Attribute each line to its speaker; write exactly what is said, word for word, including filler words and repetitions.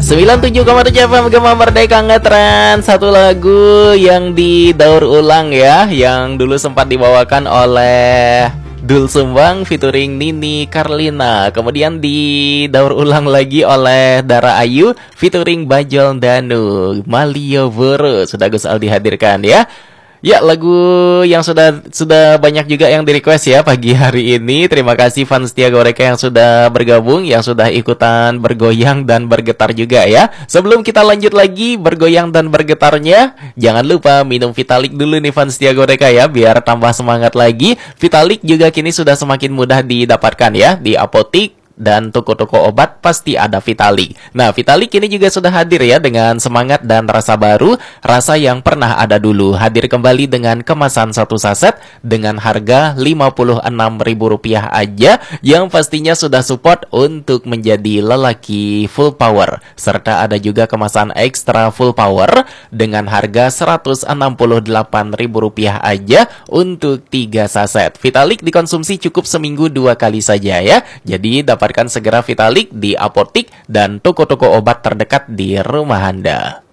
Speaker 1: sembilan puluh tujuh koma tujuh F M Gema Merdeka ngetren. Satu lagu yang didaur ulang ya, yang dulu sempat dibawakan oleh Dul Sumbang featuring Nini Carlina. Kemudian didaur ulang lagi oleh Dara Ayu featuring Bajol Danu, Malioboro. Sudah Gus Aldi hadirkan ya. Ya, lagu yang sudah sudah banyak juga yang di-request ya pagi hari ini. Terima kasih fans setia Goreka yang sudah bergabung, yang sudah ikutan bergoyang dan bergetar juga ya. Sebelum kita lanjut lagi bergoyang dan bergetarnya, jangan lupa minum Vitalik dulu nih fans setia Goreka ya, biar tambah semangat lagi. Vitalik juga kini sudah semakin mudah didapatkan ya di apotik dan toko-toko obat pasti ada Vitalik. Nah, Vitalik ini juga sudah hadir ya dengan semangat dan rasa baru, rasa yang pernah ada dulu. Hadir kembali dengan kemasan satu saset dengan harga lima puluh enam ribu rupiah aja, yang pastinya sudah support untuk menjadi lelaki full power. Serta ada juga kemasan ekstra full power dengan harga seratus enam puluh delapan ribu rupiah aja untuk tiga saset. Vitalik dikonsumsi cukup seminggu dua kali saja ya. Jadi dapat segera Vitalik di apotik dan toko-toko obat terdekat di rumah Anda.